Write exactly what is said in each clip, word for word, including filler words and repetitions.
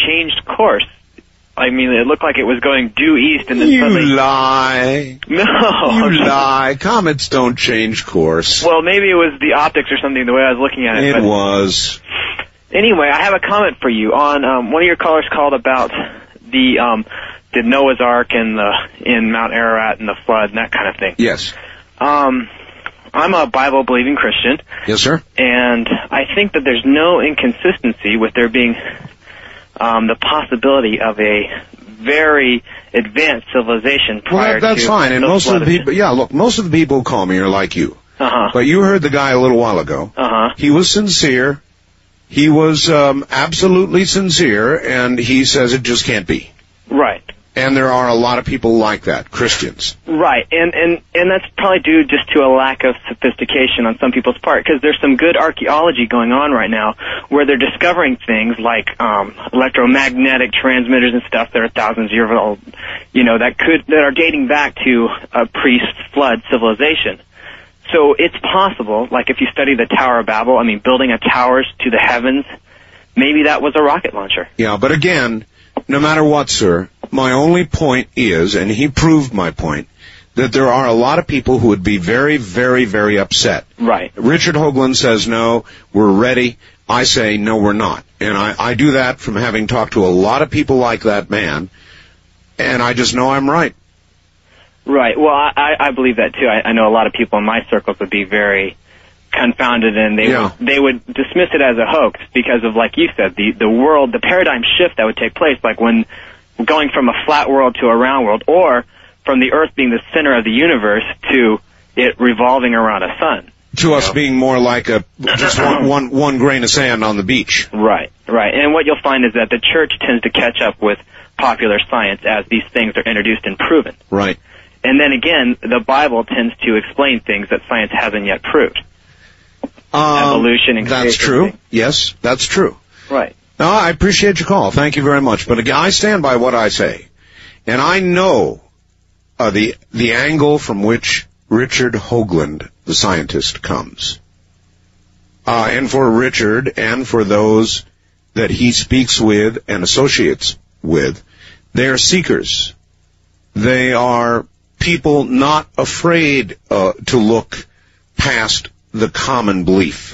changed course. I mean, it looked like it was going due east, and then you suddenly... lie. No. You lie. Comets don't change course. Well, maybe it was the optics or something, the way I was looking at it. It but was. Anyway, I have a comment for you. On um, one of your callers called about the um, the Noah's Ark and the in Mount Ararat and the flood and that kind of thing. Yes. Um, I'm a Bible-believing Christian. Yes, sir. And I think that there's no inconsistency with there being um, the possibility of a very advanced civilization prior well, that, that's to fine. And the most of the flood. people, yeah, look, most of the people who call me are like you. Uh-huh. But you heard the guy a little while ago. Uh-huh. He was sincere. He was um, absolutely sincere, and he says it just can't be. Right. And there are a lot of people like that, Christians. Right, and, and, and that's probably due just to a lack of sophistication on some people's part, because there's some good archaeology going on right now where they're discovering things like um, electromagnetic transmitters and stuff that are thousands of years old, you know, that could that are dating back to a pre-flood civilization. So it's possible, like if you study the Tower of Babel, I mean, building a towers to the heavens, maybe that was a rocket launcher. Yeah, but again, no matter what, sir, my only point is, and he proved my point, that there are a lot of people who would be very, very, very upset. Right. Richard Hoagland says, no, we're ready. I say, no, we're not. And I, I do that from having talked to a lot of people like that man, and I just know I'm right. Right. Well, I, I believe that, too. I, I know a lot of people in my circles would be very confounded, and they yeah. would, they would dismiss it as a hoax because of, like you said, the, the world, the paradigm shift that would take place, like when going from a flat world to a round world, or from the Earth being the center of the universe to it revolving around a sun. To us know? being more like a just one, one, one grain of sand on the beach. Right, right. And what you'll find is that the church tends to catch up with popular science as these things are introduced and proven. Right. And then again, the Bible tends to explain things that science hasn't yet proved. Um, Evolution and creation. That's true. Yes, that's true. Right. No, I appreciate your call. Thank you very much. But again, I stand by what I say. And I know uh, the the angle from which Richard Hoagland, the scientist, comes. Uh, and for Richard and for those that he speaks with and associates with, they are seekers. They are people not afraid uh, to look past the common belief.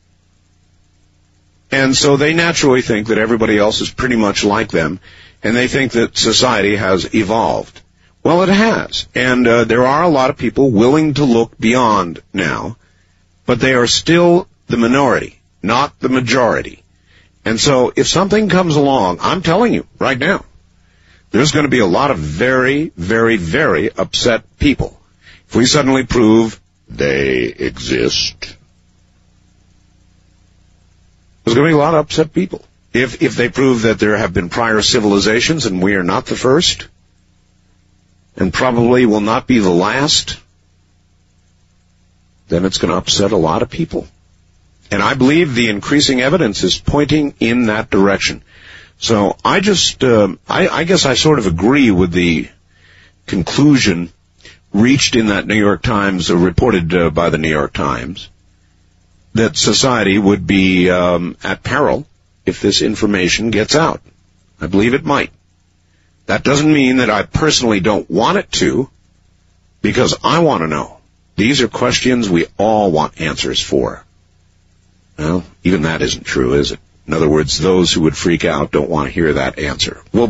And so they naturally think that everybody else is pretty much like them, and they think that society has evolved. Well, it has, and uh, there are a lot of people willing to look beyond now, but they are still the minority, not the majority. And so if something comes along, I'm telling you right now, there's going to be a lot of very, very, very upset people if we suddenly prove they exist. There's going to be a lot of upset people. If if they prove that there have been prior civilizations and we are not the first, and probably will not be the last, then it's going to upset a lot of people. And I believe the increasing evidence is pointing in that direction. So I just, uh, I, I guess I sort of agree with the conclusion reached in that New York Times, uh, reported uh, by the New York Times, that society would be um, at peril if this information gets out. I believe it might. That doesn't mean that I personally don't want it to, because I want to know. These are questions we all want answers for. Well, even that isn't true, is it? In other words, those who would freak out don't want to hear that answer. We'll